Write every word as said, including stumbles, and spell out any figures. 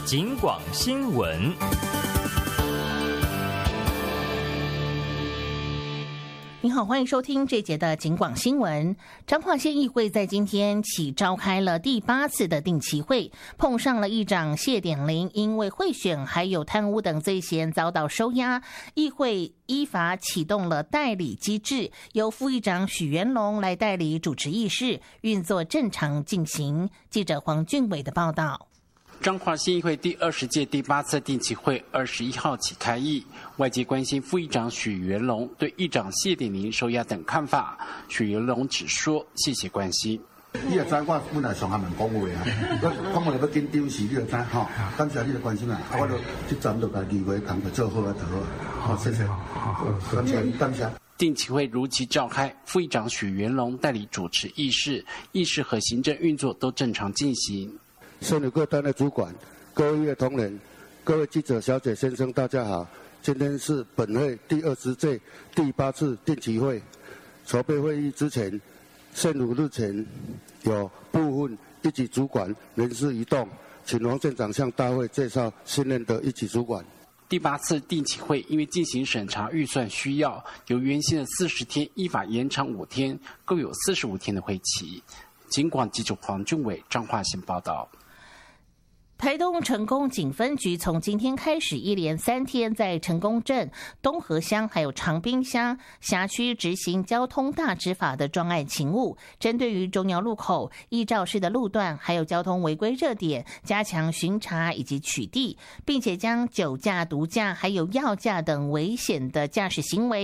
警广新闻。 您好，欢迎收听这节的警广新闻。彰化县议会在今天起召开了第八次的定期会，碰上了议长谢典林因为贿选还有贪污等罪嫌遭到收押，议会依法启动了代理机制，由副议长许元龙来代理主持议事，运作正常进行。记者黄俊伟的报道。 彰化县议会第二十届第八次定期会二十一号起开议，外界关心副议长许元龙对议长谢典林收押等看法。许元龙只说谢谢关心。 你也知我本来上下面讲话啊，我讲话要紧丢时，你就知吼。感谢你的关心啊，我就这站就把议会工作做好啊，就好。好，谢谢。感谢感谢。 定期会如期召开，副议长许元龙代理主持议事，议事和行政运作都正常进行。 县里各单位主管、各位议员同仁、各位记者、小姐、先生，大家好！今天是本会第二十届第八次定期会。筹备会议之前，县府日前有部分一级主管人事移动，请王县长向大会介绍新任的一级主管。 第八次定期会因为进行审查预算需要，由原先的四十天依法延长五天，共有四十五天的会期。警广记者黄俊伟彰化县报道。 台东成功警分局从今天开始，一连三天在成功镇、东河乡还有长滨乡辖区执行交通大执法的专案勤务，针对于中寮路口、依照式的路段，还有交通违规热点，加强巡查以及取缔，并且将酒驾、毒驾还有药驾等危险的驾驶行为